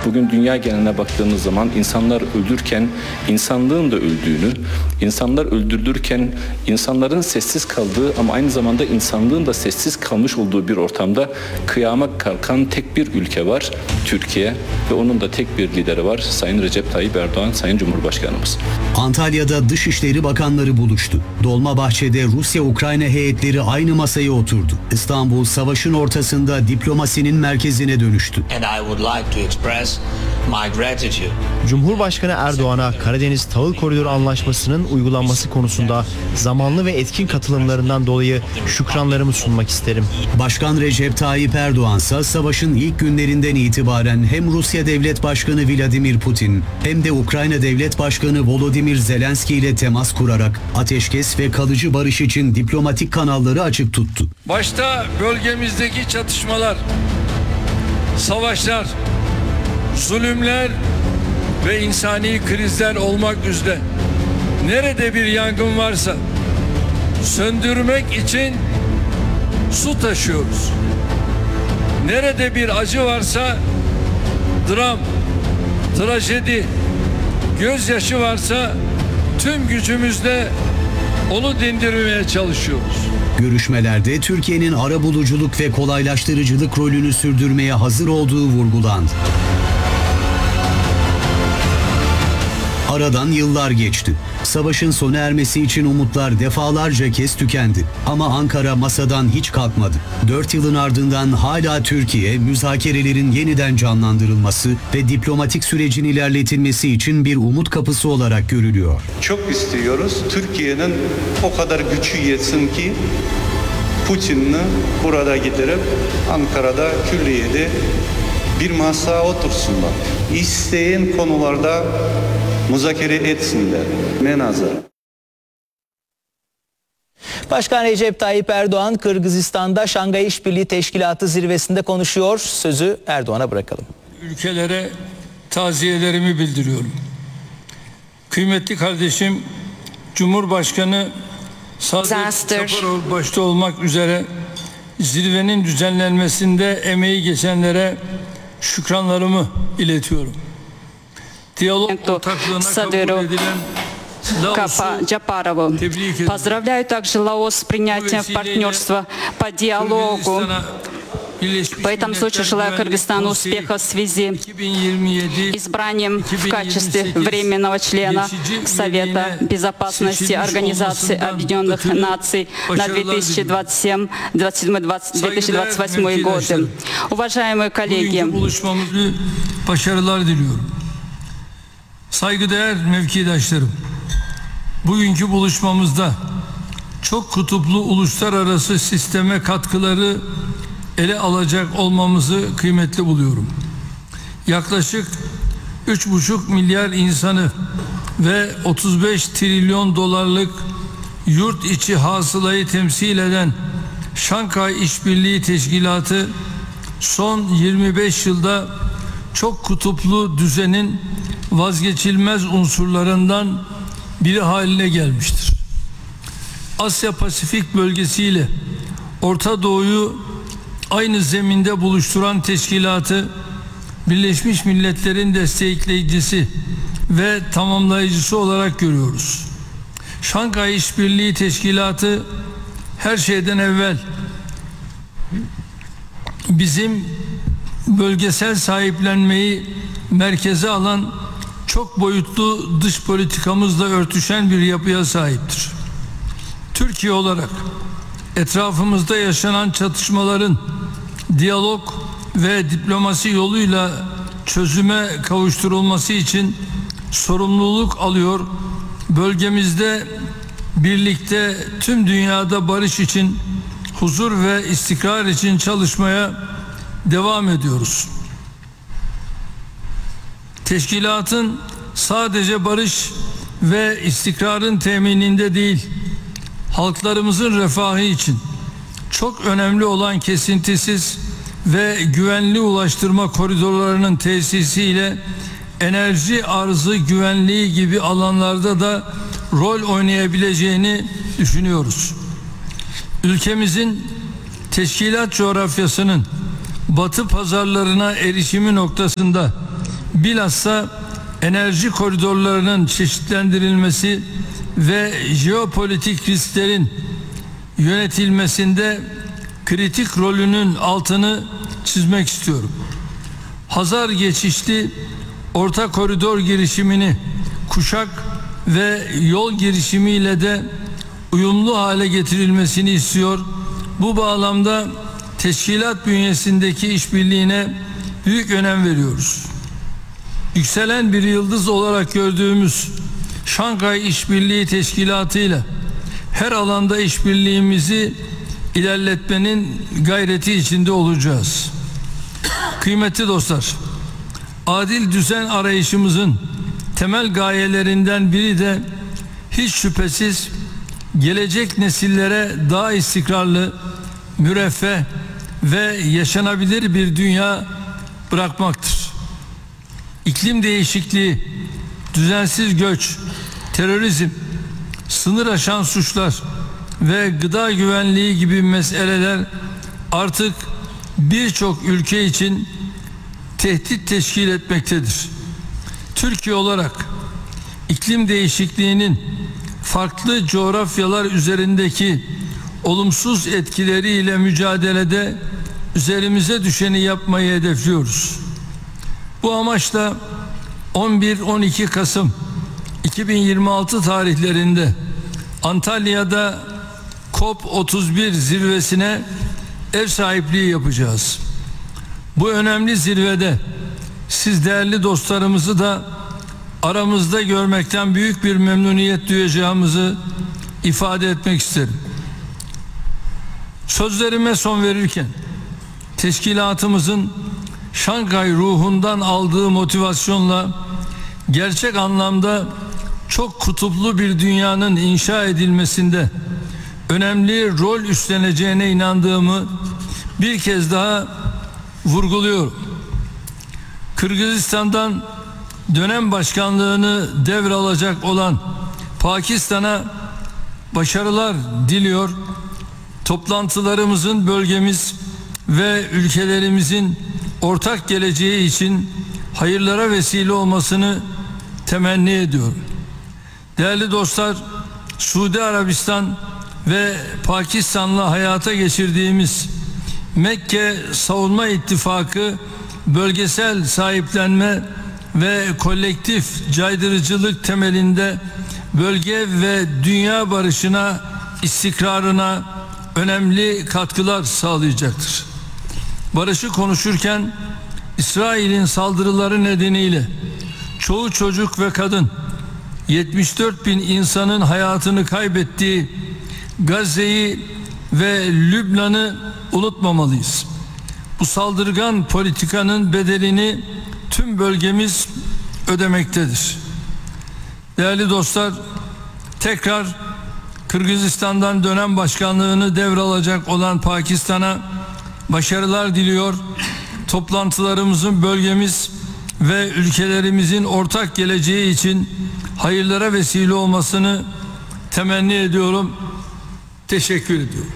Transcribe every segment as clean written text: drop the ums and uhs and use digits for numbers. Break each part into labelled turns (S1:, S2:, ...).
S1: Bugün dünya geneline baktığımız zaman insanlar ölürken insanlığın da öldüğünü, insanlar öldürülürken insanların sessiz kaldığı ama aynı zamanda insanlığın da sessiz kalmış olduğu bir ortamda kıyama kalkan tek bir ülke var, Türkiye, ve onun da tek bir lideri var, Sayın Recep Tayyip Erdoğan, Sayın Cumhurbaşkanımız.
S2: Antalya'da Dışişleri Bakanları buluştu. Dolmabahçe'de Rusya-Ukrayna heyetleri aynı masaya oturdu. İstanbul savaşın ortasında diplomasinin merkezine dönüştü.
S3: Cumhurbaşkanı Erdoğan'a Karadeniz Tahıl Koridoru Anlaşması'nın uygulanması konusunda zamanlı ve etkin katılımlarından dolayı şükranlarımı sunmak isterim.
S2: Başkan Recep Tayyip Erdoğan ise savaşın ilk günlerinden itibaren hem Rusya Devlet Başkanı Vladimir Putin hem de Ukrayna Devlet Başkanı Volodymyr Zelenski ile temas kurarak ateşkes ve kalıcı barış için diplomatik kanalları açık tuttu.
S4: Başta bölgemizdeki çatışmalar, savaşlar, zulümler ve insani krizler olmak üzere nerede bir yangın varsa söndürmek için su taşıyoruz. Nerede bir acı varsa dram, trajedi, gözyaşı varsa tüm gücümüzle onu dindirmeye çalışıyoruz.
S2: Görüşmelerde Türkiye'nin arabuluculuk ve kolaylaştırıcılık rolünü sürdürmeye hazır olduğu vurgulandı. Aradan yıllar geçti. Savaşın sona ermesi için umutlar defalarca kez tükendi. Ama Ankara masadan hiç kalkmadı. 4 yılın ardından hala Türkiye, müzakerelerin yeniden canlandırılması ve diplomatik sürecin ilerletilmesi için bir umut kapısı olarak görülüyor.
S5: Çok istiyoruz. Türkiye'nin o kadar gücü yetsin ki Putin'i burada getirip Ankara'da külliyede bir masaya otursunlar. İsteyen konularda müzakere etsinler. Ne nazar.
S6: Başkan Recep Tayyip Erdoğan Kırgızistan'da Şangay İşbirliği Teşkilatı zirvesinde konuşuyor. Sözü Erdoğan'a bırakalım.
S4: Ülkelere taziyelerimi bildiriyorum. Kıymetli kardeşim Cumhurbaşkanı Sadık Saparov başta olmak üzere zirvenin düzenlenmesinde emeği geçenlere şükranlarımı iletiyorum. Diyalog ortaklığına kabul edilen
S7: Джапарову. Поздравляю также Лаос с принятием в партнерство по диалогу. В этом случае желаю Кыргызстану успеха в связи с избранием в качестве временного члена Совета Безопасности Организации Объединенных Наций на 2027-2028 годы. Уважаемые коллеги,
S4: başarılar diliyorum. Saygıdeğer mevkidaşlarım, bugünkü buluşmamızda çok kutuplu uluslararası sisteme katkıları ele alacak olmamızı kıymetli buluyorum. Yaklaşık 3,5 milyar insanı ve 35 trilyon dolarlık yurt içi hasılayı temsil eden Şanghay İşbirliği Teşkilatı son 25 yılda çok kutuplu düzenin vazgeçilmez unsurlarından biri haline gelmiştir. Asya Pasifik bölgesiyle Orta Doğu'yu aynı zeminde buluşturan teşkilatı Birleşmiş Milletler'in destekleyicisi ve tamamlayıcısı olarak görüyoruz. Şanghay İşbirliği Teşkilatı her şeyden evvel bizim bölgesel sahiplenmeyi merkeze alan çok boyutlu dış politikamızla örtüşen bir yapıya sahiptir. Türkiye olarak etrafımızda yaşanan çatışmaların diyalog ve diplomasi yoluyla çözüme kavuşturulması için sorumluluk alıyor. Bölgemizde birlikte tüm dünyada barış için, huzur ve istikrar için çalışmaya devam ediyoruz. Teşkilatın sadece barış ve istikrarın temininde değil, halklarımızın refahı için çok önemli olan kesintisiz ve güvenli ulaştırma koridorlarının tesisiyle enerji arzı güvenliği gibi alanlarda da rol oynayabileceğini düşünüyoruz. Ülkemizin teşkilat coğrafyasının batı pazarlarına erişimi noktasında bilhassa enerji koridorlarının çeşitlendirilmesi ve jeopolitik risklerin yönetilmesinde kritik rolünün altını çizmek istiyorum. Hazar geçişli orta koridor girişimini kuşak ve yol girişimiyle de uyumlu hale getirilmesini istiyor. Bu bağlamda teşkilat bünyesindeki işbirliğine büyük önem veriyoruz. Yükselen bir yıldız olarak gördüğümüz Şanghay İşbirliği Teşkilatı ile her alanda işbirliğimizi ilerletmenin gayreti içinde olacağız. Kıymetli dostlar, adil düzen arayışımızın temel gayelerinden biri de hiç şüphesiz gelecek nesillere daha istikrarlı, müreffeh ve yaşanabilir bir dünya bırakmaktır. İklim değişikliği, düzensiz göç, terörizm, sınır aşan suçlar ve gıda güvenliği gibi meseleler artık birçok ülke için tehdit teşkil etmektedir. Türkiye olarak iklim değişikliğinin farklı coğrafyalar üzerindeki olumsuz etkileriyle mücadelede üzerimize düşeni yapmayı hedefliyoruz. Bu amaçla 11-12 Kasım 2026 tarihlerinde Antalya'da COP31 zirvesine ev sahipliği yapacağız. Bu önemli zirvede siz değerli dostlarımızı da aramızda görmekten büyük bir memnuniyet duyacağımızı ifade etmek isterim. Sözlerime son verirken teşkilatımızın Şanghay ruhundan aldığı motivasyonla gerçek anlamda çok kutuplu bir dünyanın inşa edilmesinde önemli rol üstleneceğine inandığımı bir kez daha vurguluyorum. Kırgızistan'dan dönem başkanlığını devralacak olan Pakistan'a başarılar diliyor. Toplantılarımızın bölgemiz ve ülkelerimizin ortak geleceği için hayırlara vesile olmasını temenni ediyorum. Değerli dostlar, Suudi Arabistan ve Pakistan'la hayata geçirdiğimiz Mekke Savunma İttifakı bölgesel sahiplenme ve kolektif caydırıcılık temelinde bölge ve dünya barışına, istikrarına önemli katkılar sağlayacaktır. Barışı konuşurken İsrail'in saldırıları nedeniyle çoğu çocuk ve kadın 74 bin insanın hayatını kaybettiği Gazze'yi ve Lübnan'ı unutmamalıyız. Bu saldırgan politikanın bedelini tüm bölgemiz ödemektedir. Değerli dostlar, tekrar Kırgızistan'dan dönem başkanlığını devralacak olan Pakistan'a başarılar diliyor. Toplantılarımızın bölgemiz ve ülkelerimizin ortak geleceği için hayırlara vesile olmasını temenni ediyorum. Teşekkür ediyorum.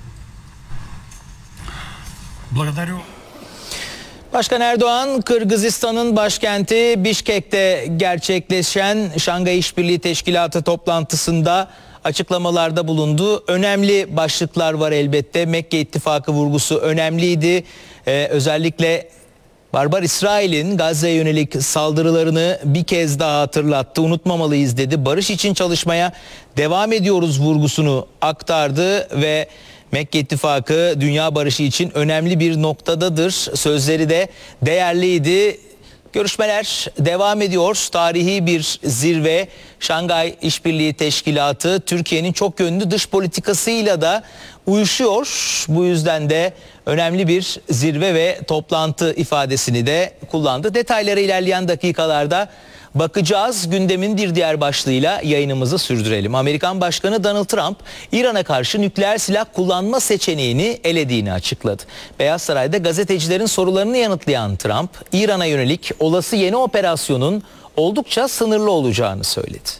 S6: Başkan Erdoğan, Kırgızistan'ın başkenti Bişkek'te gerçekleşen Şanghay İşbirliği Teşkilatı toplantısında açıklamalarda bulundu. Önemli başlıklar var elbette. Mekke İttifakı vurgusu önemliydi. Özellikle barbar İsrail'in Gazze'ye yönelik saldırılarını bir kez daha hatırlattı. Unutmamalıyız dedi. Barış için çalışmaya devam ediyoruz vurgusunu aktardı ve Mekke İttifakı dünya barışı için önemli bir noktadadır. Sözleri de değerliydi. Görüşmeler devam ediyor. Tarihi bir zirve. Şanghay İşbirliği Teşkilatı Türkiye'nin çok yönlü dış politikasıyla da uyuşuyor. Bu yüzden de önemli bir zirve ve toplantı ifadesini de kullandı. Detaylara ilerleyen dakikalarda bakacağız. Gündemin bir diğer başlığıyla yayınımızı sürdürelim. Amerikan Başkanı Donald Trump, İran'a karşı nükleer silah kullanma seçeneğini elediğini açıkladı. Beyaz Saray'da gazetecilerin sorularını yanıtlayan Trump, İran'a yönelik olası yeni operasyonun oldukça sınırlı olacağını söyledi.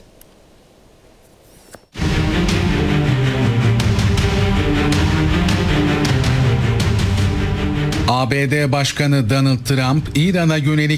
S8: ABD Başkanı Donald Trump, İran'a yönelik